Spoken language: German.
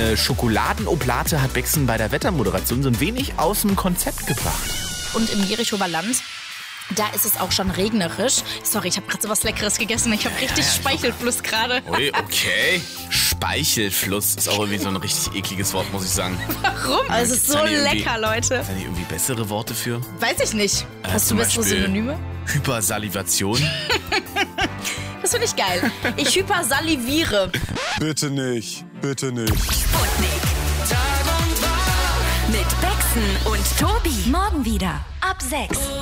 Eine Schokoladenoblate hat Bexen bei der Wettermoderation so ein wenig aus dem Konzept gebracht. Und im Jerichower Land, da ist es auch schon regnerisch. Sorry, ich habe gerade so was Leckeres gegessen. Ich habe richtig Speichelfluss gerade. Ui, okay. Speichelfluss ist auch irgendwie so ein richtig ekliges Wort, muss ich sagen. Warum? Also es ist so lecker, Leute. Sind hier irgendwie bessere Worte für? Weiß ich nicht. Hast du bessere Beispiel Synonyme? Hypersalivation. Das finde ich geil. Ich hypersaliviere. Bitte nicht, bitte nicht. Sputnik. Tag und Wach. Mit Bexen und Tobi. Morgen wieder ab 6.